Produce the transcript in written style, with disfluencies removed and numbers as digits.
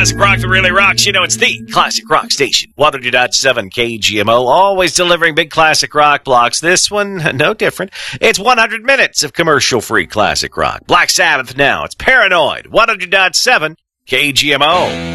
classic rock that really rocks. You know, it's the Classic Rock Station. 102.7 KGMO, always delivering big classic rock blocks. This one, no different. It's 100 minutes of commercial-free classic rock. Black Sabbath now. It's Paranoid. 100.7 KGMO.